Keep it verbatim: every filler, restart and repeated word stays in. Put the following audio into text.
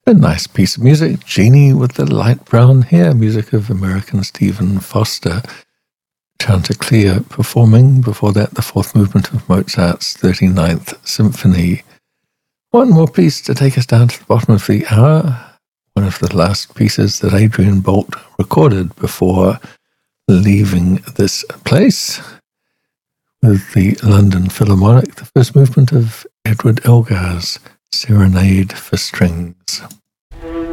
A nice piece of music, Jeannie with the Light Brown Hair, music of American Stephen Foster. Chanticleer performing, before that the fourth movement of Mozart's thirty-ninth Symphony. One more piece to take us down to the bottom of the hour, one of the last pieces that Adrian Bolt recorded before leaving this place, with the London Philharmonic, the first movement of Edward Elgar's Serenade for Strings.